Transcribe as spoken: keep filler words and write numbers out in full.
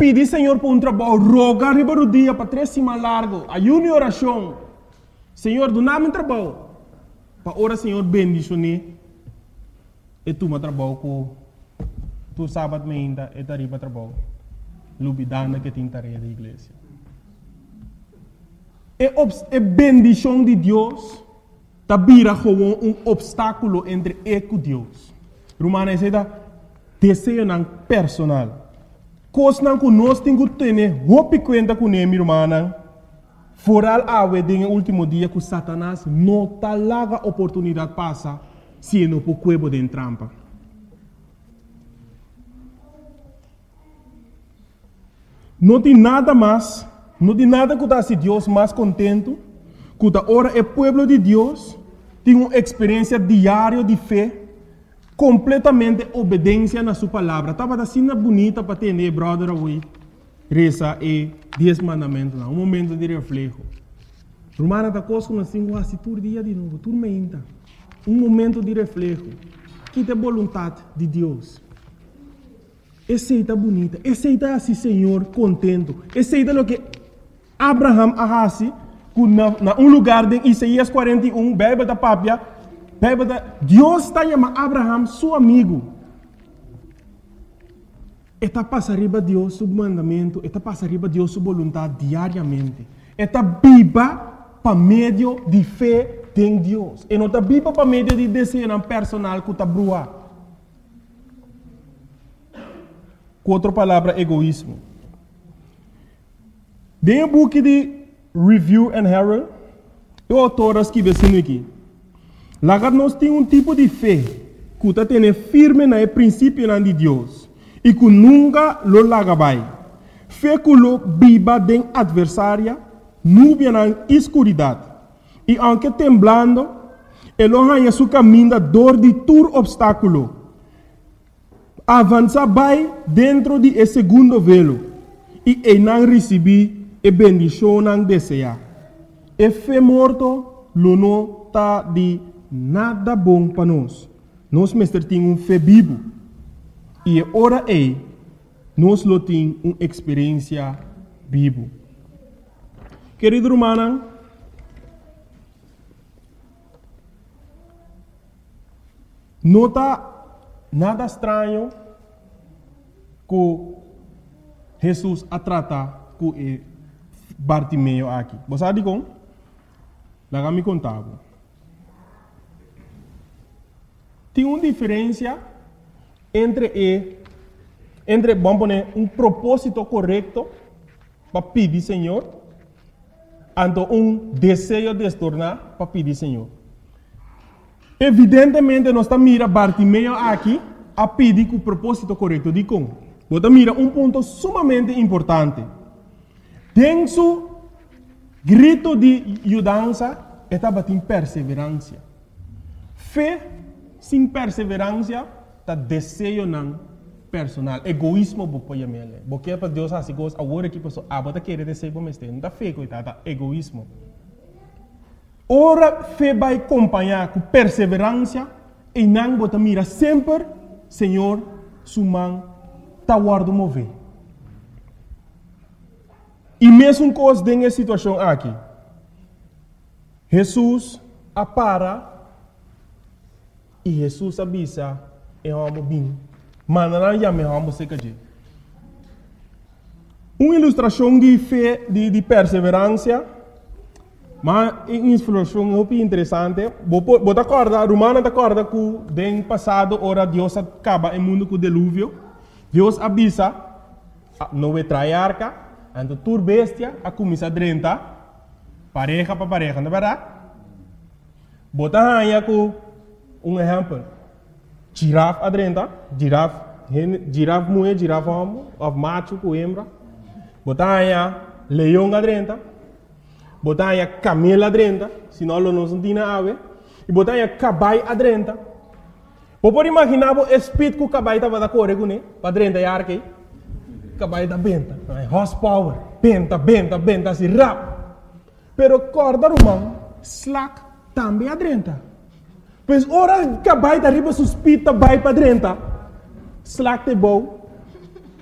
Pedir Senhor por um trabalho, rogar riba do dia para três semanas largo, ayuno e oração. Senhor, do nada um trabalho. Para ora, Senhor, bendicionar. E tu me trabalho com tu sábado ainda e tá riba trabalho. Lubidana que tem tarefa da igreja. É a bendição de Deus tá vira como um obstáculo entre eu e Deus. Romana é essa desejo não personal. Coisa não que nós temos que ter, roupa conta com ele, irmã. Foral ave no último dia que Satanás não tá larga oportunidade passa se não por cuebo de trampa. Não tem nada mais, não tem nada que está Deus mais contento, que ora o povo de Deus tem uma experiência diária de fé, completamente obediência na sua palavra. Estava assim bonita para ter, brother, away, reza e dez mandamentos, um momento de reflexo. Romana está coisa assim, quase todo dia de novo, tudo menta. Um momento de reflexo, que tem vontade de Deus. Esse está bonita, esse está assim, Senhor, contento. Esse está o que Abraham arrasi, na, na um lugar de Isaías quarenta e um, Bíblia da Pápia, Bíblia da Deus está chamando Abraham, seu amigo. Está passando riba Deus seu mandamento, está passando riba Deus sua vontade diariamente. Está viva para meio de fé em Deus. E não está viva para meio de desejo personal que está brua. Com outra palavra, egoísmo. Dentro do book de Review and Herald, o autor escreve assim aqui. Lá nós temos um tipo de fé que está tendo firme no princípio de Deus e que nunca lo larga vai. Fé que lo viva de adversária, nuvem na escuridade. E aunque temblando, ele ganha seu caminho dor de todo obstáculo. Avança vai dentro de esse segundo velo e ele não recebe a bendição não deseja. E fé morto, lo não está de nada bom para nós. Nós mestre tem um fé vivo e ora é nós lo tem uma experiência vivo. Querido irmão, não está nada estranho que Jesus a tratar com Bartimeu aqui. Você sabe como? Lá me contava. Tem uma diferença entre e, entre vamos poner um propósito correto para pedir Senhor, e um desejo de se tornar para pedir Senhor. Evidentemente, nós estamos mirando Bartimeu aqui a pedir com o propósito correto. De como? Você mira um ponto sumamente importante. Tem seu grito de ajudança, estava em perseverança. Fé sem perseverança, está desejo não personal. Egoísmo, você chamar. Porque para Deus assim, agora que a pessoa abata querer desejo, mas não está fé, coitada, egoísmo. Ora, fé vai acompanhar com perseverança e não você mira sempre, Senhor, sua mão está guardando mover. E mesmo coisa nessa situação aqui, Jesus apara e Jesus avisa é um bem, mas não já me vamos se cair. Uma ilustração de fé, de, de perseverança. Mas em ilustração muito interessante, você acorda, Romana acorda que no passado, ora Deus acaba o mundo com o dilúvio. Deus avisa, não vai trair arca, então tur bestia, a começar a drenta, pareja para pareja, não é verdade? Você aí com um exemplo, girafa a drenta, girafa, girafa mulher, girafa homem, of macho com hembra. Você aí leão a drenta. Botar aí camela adrenta, senão não se tem nada. E botar aí cabai adrenta. Você pode imaginar o espírito que o cabai estava a correr com ele, para adrenta e arque. Cabai da benta, horsepower, benta, benta, benta, assim, rap. Pero corda romano, slack, também adrenta. Pois ora cabai da riba suspita, vai para adrenta. Slack te bom,